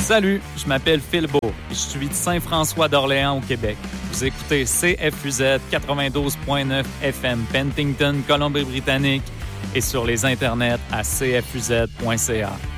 Salut, je m'appelle Phil Beau et je suis de Saint-François-d'Orléans au Québec. Vous écoutez CFUZ 92.9 FM Penticton, Colombie-Britannique et sur les internets à cfuz.ca.